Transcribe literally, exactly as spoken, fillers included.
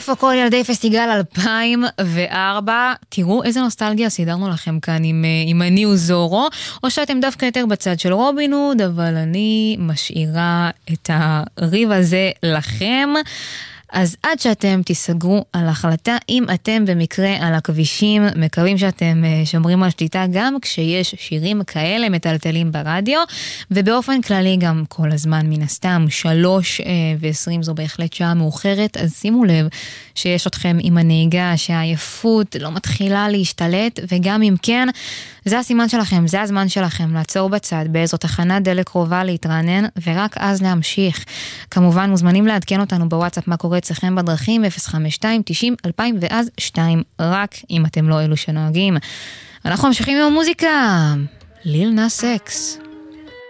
איפה כל ילדי פסטיגל אלפיים וארבע? תראו איזה נוסטלגיה סידרנו לכם כאן עם, עם הניו זורו, או שאתם דווקא יותר בצד של רובין הוד, אבל אני משאירה את הריב הזה לכם. אז עד שאתם תיסגרו על החלטה, אם אתם במקרה על הכבישים, מקווים שאתם שומרים על שליטה גם כשיש שירים כאלה מטלטלים ברדיו, ובאופן כללי גם כל הזמן מן הסתם, שלוש ועשרים זו בהחלט שעה מאוחרת, אז שימו לב שיש אתכם עם הנהיגה, שהעייפות לא מתחילה להשתלט, וגם אם כן, זה הסימן שלכם, זה הזמן שלכם לעצור בצד באיזו תחנת דלק קרובה להתרענן, ורק אז להמשיך. כמובן מוזמנים לעדכן אותנו בוואטסאפ מה קורה אצלכם בדרכים, אפס חמש שתיים תשעים אלפיים ואז שתיים, רק אם אתם לא אלו שנוהגים. אנחנו ממשיכים עם המוזיקה, ליל נאס אקס.